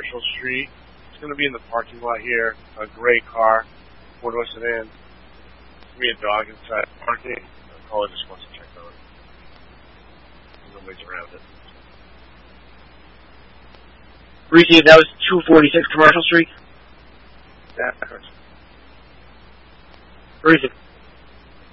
Commercial Street. It's going to be in the parking lot here. A gray car, four-door sedan. There's me a dog inside parking. The caller just wants to check on it. Nobody's around it. Reese, that was 246 Commercial Street? That hurts. Reese.